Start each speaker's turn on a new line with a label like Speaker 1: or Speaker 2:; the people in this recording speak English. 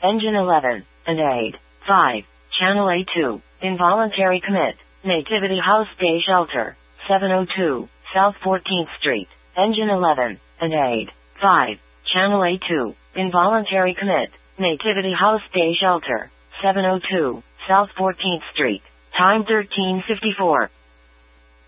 Speaker 1: Engine 11, and 8. 5. Channel A2, involuntary commit. Nativity House Day Shelter, 702, South 14th Street. Engine 11, and 8. 5. Channel A2, involuntary commit. Nativity House Day Shelter, 702, South 14th Street. Time 13:54.